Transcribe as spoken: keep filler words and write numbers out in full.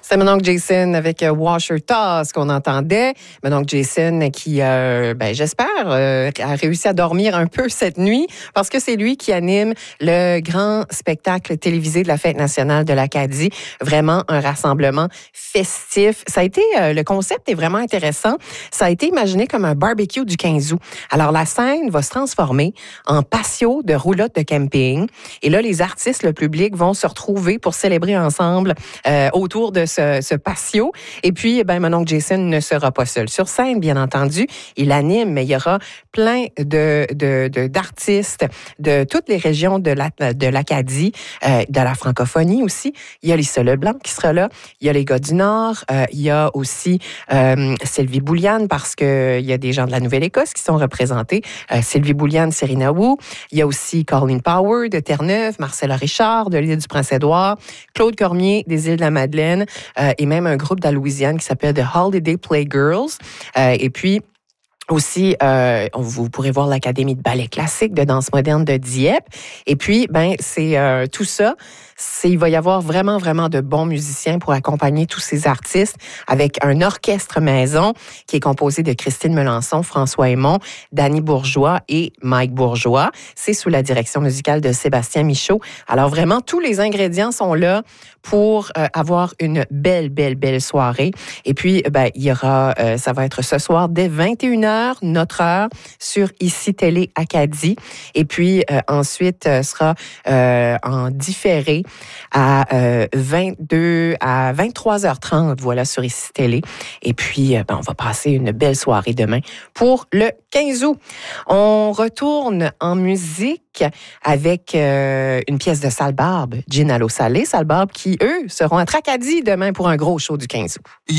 C'est mon oncle Jason avec euh, Washer Toss qu'on entendait. Mon oncle Jason qui, euh, ben, j'espère, euh, a réussi à dormir un peu cette nuit parce que c'est lui qui anime le grand spectacle télévisé de la Fête nationale de l'Acadie. Vraiment un rassemblement festif. Ça a été, euh, le concept est vraiment intéressant. Ça a été imaginé comme un barbecue du quinze août. Alors, la scène va se transformer en patio de roulotte de camping. Et là, les artistes, le public vont se retrouver pour célébrer ensemble euh, autour de ce, ce patio. Et puis, ben, mon oncle Jason ne sera pas seul sur scène, bien entendu. Il anime, mais il y aura plein de, de, de d'artistes de toutes les régions de, la, de l'Acadie, euh, de la francophonie aussi. Il y a Lisa Leblanc qui sera là. Il y a les gars du Nord. Euh, il y a aussi euh, Sylvie Bouliane, parce qu'il y a des gens de la Nouvelle-Écosse qui sont représentés. Euh, Sylvie Bouliane, Serena Wu. Il y a aussi Colleen Power de Terre-Neuve, Marcella Richard de l'île du Prince-Édouard, Claude Cormier des îles de la Madeleine, euh, et même un groupe de la Louisiane qui s'appelle The Holiday Playgirls. Euh, et puis, aussi, euh, vous pourrez voir l'Académie de ballet classique de danse moderne de Dieppe. Et puis, ben, c'est euh, tout ça. C'est, il va y avoir vraiment, vraiment de bons musiciens pour accompagner tous ces artistes avec un orchestre maison qui est composé de Christine Melançon, François Aymon, Danny Bourgeois et Mike Bourgeois. C'est sous la direction musicale de Sébastien Michaud. Alors vraiment, tous les ingrédients sont là pour euh, avoir une belle, belle, belle soirée. Et puis, ben, il y aura, euh, ça va être ce soir dès vingt et une heures, notre heure, sur Ici Télé Acadie. Et puis, euh, ensuite, euh, sera euh, en différé à euh, vingt-deux à vingt-trois heures trente, voilà, sur Ici Télé. Et puis, euh, ben, on va passer une belle soirée demain pour le quinze août. On retourne en musique avec euh, une pièce de Sale Barbe, Gin à l'eau salée, Sale Barbe, qui, eux, seront à Tracadie demain pour un gros show du quinze août.